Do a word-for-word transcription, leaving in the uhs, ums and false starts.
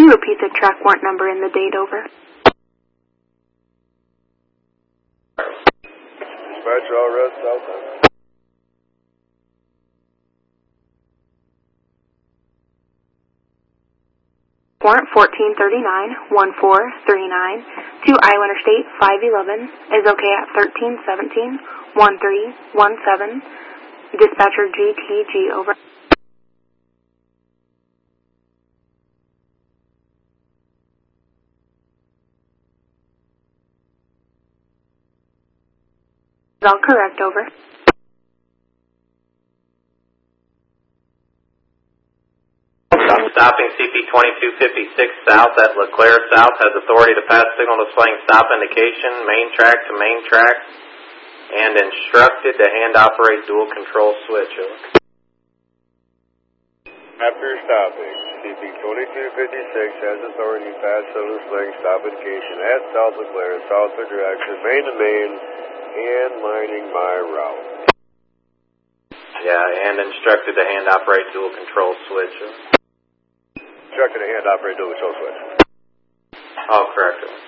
you repeat the track warrant number and the date, over? Dispatcher, all red, southbound. Warrant fourteen thirty-nine, one four three nine, to Iowa Interstate five eleven is okay at thirteen seventeen, one three one seven. Dispatcher G T G, over. Is all correct, over. Stopping C P twenty-two fifty-six south at LeClaire South has authority to pass signal displaying stop indication, main track to main track, and instructed to hand operate dual control switch. After stopping, C P twenty-two fifty-six has authority to pass signal displaying stop indication at South LeClaire, southward direction, main to main, and lining my route. Yeah, and instructed to hand operate dual control switch. Instructed to hand operate dual control switch. Oh, correct.